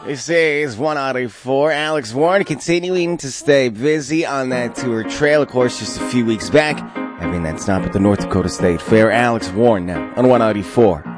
This is 184. Alex Warren continuing to stay busy on that tour trail. Of course, just a few weeks back, having that stop at the North Dakota State Fair. Alex Warren now on 184.